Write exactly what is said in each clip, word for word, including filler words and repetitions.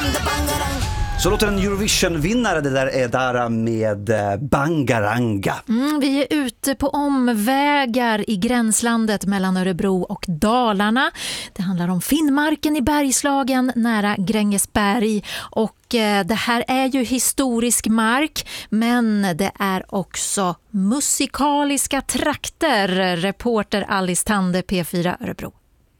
Så låter en Eurovision-vinnare, det där är Dara med Bangaranga. Mm, vi är ute på omvägar i gränslandet mellan Örebro och Dalarna. Det handlar om Finnmarken i Bergslagen nära Grängesberg. Och eh, det här är ju historisk mark, men det är också musikaliska trakter. Reporter Alice Tande, P fyra Örebro.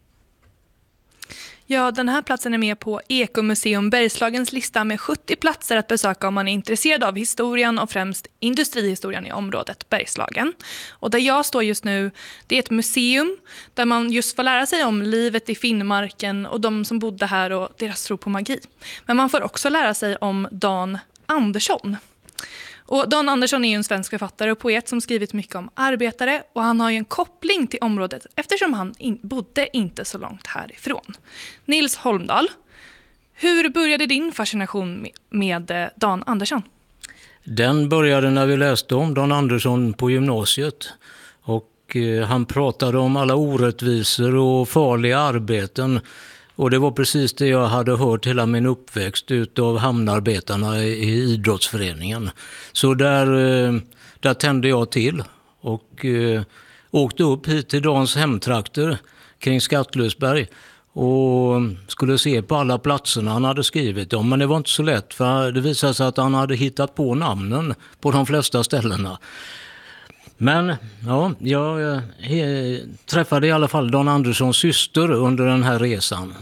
Ja, den här platsen är med på Ekomuseum Bergslagens lista med sjuttio platser att besöka om man är intresserad av historien och främst industrihistorien i området Bergslagen. Och där jag står just nu, det är ett museum där man just får lära sig om livet i Finnmarken och de som bodde här och deras tro på magi. Men man får också lära sig om Dan Andersson. Och Dan Andersson är ju en svensk författare och poet som skrivit mycket om arbetare, och han har ju en koppling till området eftersom han in- bodde inte så långt härifrån. Nils Holmdahl, hur började din fascination med, med Dan Andersson? Den började när vi läste om Dan Andersson på gymnasiet, och eh, han pratade om alla orättvisor och farliga arbeten. Och det var precis det jag hade hört hela min uppväxt utav hamnarbetarna i idrottsföreningen. Så där, där tände jag till och eh, åkte upp hit till Dans hemtrakter kring Skattlösberg och skulle se på alla platserna han hade skrivit om. Men det var inte så lätt, för det visade sig att han hade hittat på namnen på de flesta ställena. Men ja, jag eh, träffade i alla fall Dan Anderssons syster under den här resan.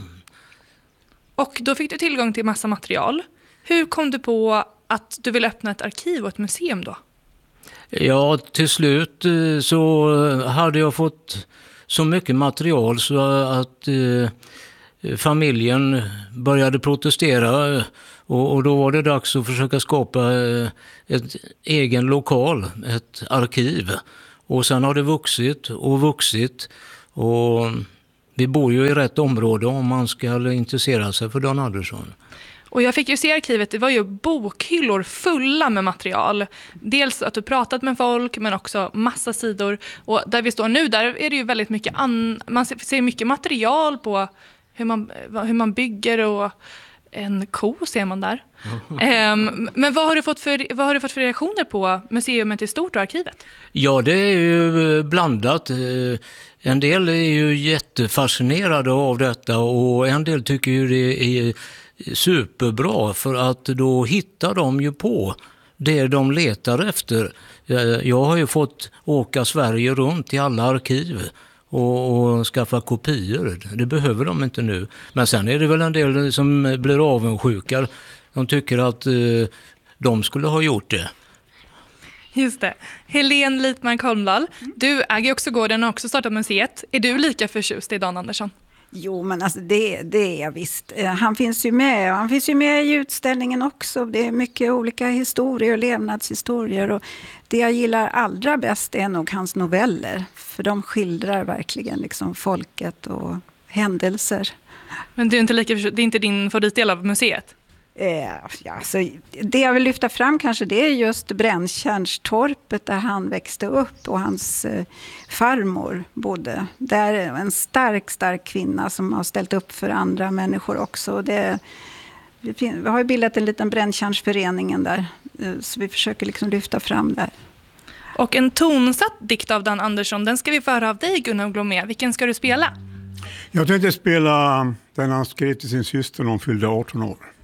Och då fick du tillgång till massa material. Hur kom du på att du ville öppna ett arkiv och ett museum då? Ja, till slut eh, så hade jag fått så mycket material så att eh, familjen började protestera. Och, och då var det dags att försöka skapa ett egen lokal, ett arkiv. Och sen har det vuxit och vuxit. Och vi bor ju i rätt område om man ska intressera sig för Dan Andersson. Och jag fick ju se arkivet, det var ju bokhyllor fulla med material. Dels att du pratat med folk, men också massa sidor. Och där vi står nu, där är det ju väldigt mycket, an- man ser mycket material på hur man, hur man bygger, och en ko ser man där. um, men vad har, du fått för, vad har du fått för reaktioner på museumet i stort och arkivet? Ja, det är ju blandat. En del är ju jättefascinerade av detta, och en del tycker ju det är superbra, för att då hittar de ju på det de letar efter. Jag har ju fått åka Sverige runt i alla arkiv och, och skaffa kopior. Det behöver de inte nu. Men sen är det väl en del som blir avundsjuka. De tycker att eh, de skulle ha gjort det. Just det. Helene Litmark Holmdahl, du äger också gården och också startat museet. Är du lika förtjust i Dan Andersson? Jo, men alltså det, det är visst. Han finns ju med. Han finns ju med i utställningen också. Det är mycket olika historier och levnadshistorier. Och det jag gillar allra bäst är nog hans noveller. För de skildrar verkligen liksom folket och händelser. Men du är inte lika förtjust, det är inte din favoritdel av museet? Ja, så det jag vill lyfta fram kanske, det är just Bränntjärnstorpet där han växte upp och hans eh, farmor bodde. Där är en stark, stark kvinna som har ställt upp för andra människor också. Det, vi, fin- vi har ju bildat en liten Bränntjärnsföreningen där, eh, så vi försöker liksom lyfta fram där. Och en tonsatt dikt av Dan Andersson, den ska vi få höra av dig, Gunnar Glomé. Vilken ska du spela? Jag tänkte spela den han skrev till sin syster när hon fyllde arton år.